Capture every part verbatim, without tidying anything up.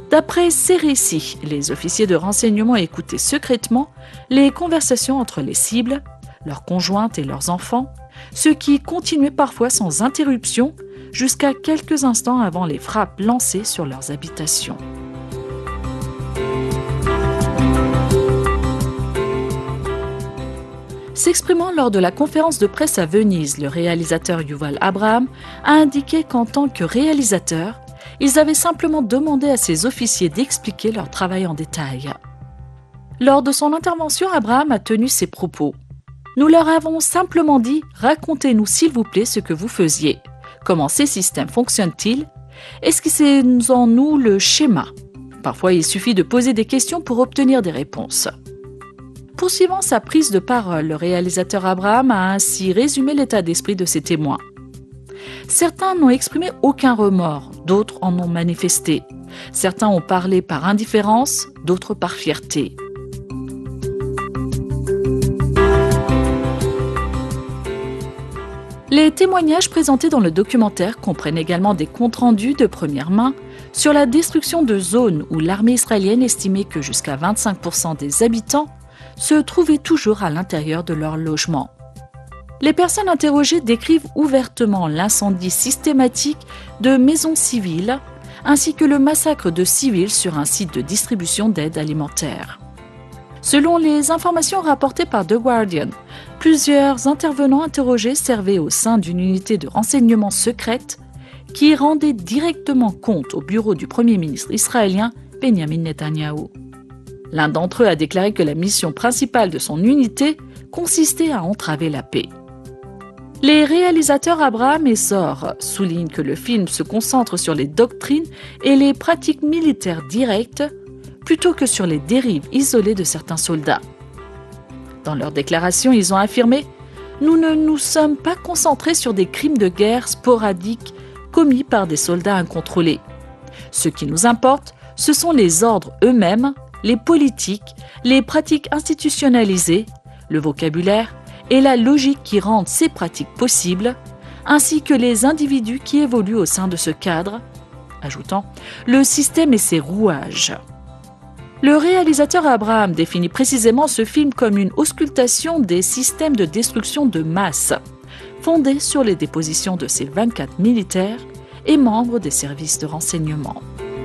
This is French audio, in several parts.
D'après ces récits, les officiers de renseignement écoutaient secrètement les conversations entre les cibles, leurs conjointes et leurs enfants, ce qui continuait parfois sans interruption jusqu'à quelques instants avant les frappes lancées sur leurs habitations. S'exprimant lors de la conférence de presse à Venise, le réalisateur Yuval Abraham a indiqué qu'en tant que réalisateur, ils avaient simplement demandé à ces officiers d'expliquer leur travail en détail. Lors de son intervention, Abraham a tenu ces propos. « Nous leur avons simplement dit « Racontez-nous s'il vous plaît ce que vous faisiez. Comment ces systèmes fonctionnent-ils? Esquissez-en nous le schéma. Parfois, il suffit de poser des questions pour obtenir des réponses. » Poursuivant sa prise de parole, le réalisateur Abraham a ainsi résumé l'état d'esprit de ses témoins. Certains n'ont exprimé aucun remords, d'autres en ont manifesté. Certains ont parlé par indifférence, d'autres par fierté. Les témoignages présentés dans le documentaire comprennent également des comptes rendus de première main sur la destruction de zones où l'armée israélienne estimait que jusqu'à vingt-cinq pour cent des habitants se trouvaient toujours à l'intérieur de leur logement. Les personnes interrogées décrivent ouvertement l'incendie systématique de maisons civiles ainsi que le massacre de civils sur un site de distribution d'aide alimentaire. Selon les informations rapportées par The Guardian, plusieurs intervenants interrogés servaient au sein d'une unité de renseignement secrète qui rendait directement compte au bureau du Premier ministre israélien Benjamin Netanyahou. L'un d'entre eux a déclaré que la mission principale de son unité consistait à entraver la paix. Les réalisateurs Abraham et Zor soulignent que le film se concentre sur les doctrines et les pratiques militaires directes plutôt que sur les dérives isolées de certains soldats. Dans leur déclaration, ils ont affirmé « Nous ne nous sommes pas concentrés sur des crimes de guerre sporadiques commis par des soldats incontrôlés. Ce qui nous importe, ce sont les ordres eux-mêmes, les politiques, les pratiques institutionnalisées, le vocabulaire et la logique qui rendent ces pratiques possibles, ainsi que les individus qui évoluent au sein de ce cadre, ajoutant « le système et ses rouages ». Le réalisateur Abraham définit précisément ce film comme une auscultation des systèmes de destruction de masse, fondés sur les dépositions de ces vingt-quatre militaires et membres des services de renseignement.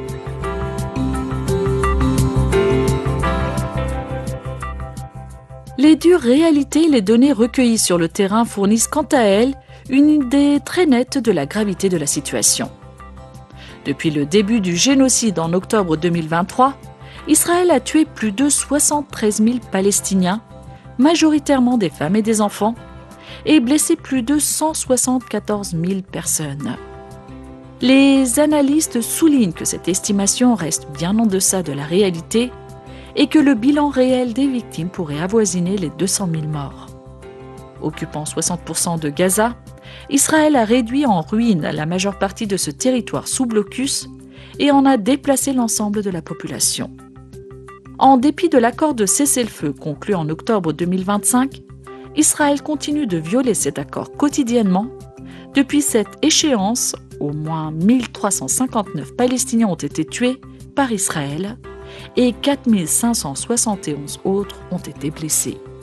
Les dures réalités et les données recueillies sur le terrain fournissent quant à elles une idée très nette de la gravité de la situation. Depuis le début du génocide en octobre deux mille vingt-trois, Israël a tué plus de soixante-treize mille Palestiniens, majoritairement des femmes et des enfants, et blessé plus de cent soixante-quatorze mille personnes. Les analystes soulignent que cette estimation reste bien en deçà de la réalité et que le bilan réel des victimes pourrait avoisiner les deux cent mille morts. Occupant soixante pour cent de Gaza, Israël a réduit en ruine la majeure partie de ce territoire sous blocus et en a déplacé l'ensemble de la population. En dépit de l'accord de cessez-le-feu conclu en octobre deux mille vingt-cinq, Israël continue de violer cet accord quotidiennement. Depuis cette échéance, au moins mille trois cent cinquante-neuf Palestiniens ont été tués par Israël et quatre mille cinq cent soixante et onze autres ont été blessés.